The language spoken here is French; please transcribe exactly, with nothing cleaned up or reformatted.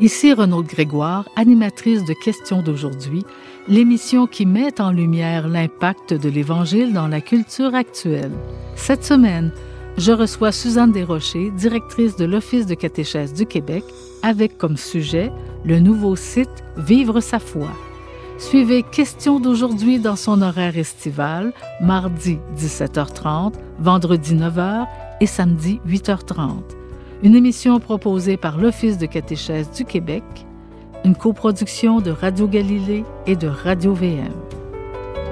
Ici Renaud Grégoire, animatrice de Questions d'aujourd'hui, l'émission qui met en lumière l'impact de l'Évangile dans la culture actuelle. Cette semaine, je reçois Suzanne Desrochers, directrice de l'Office de catéchèse du Québec, avec comme sujet le nouveau site Vivre sa foi. Suivez Questions d'aujourd'hui dans son horaire estival, mardi dix-sept heures trente, vendredi neuf heures et samedi huit heures trente. Une émission proposée par l'Office de catéchèse du Québec, une coproduction de Radio Galilée et de Radio V M.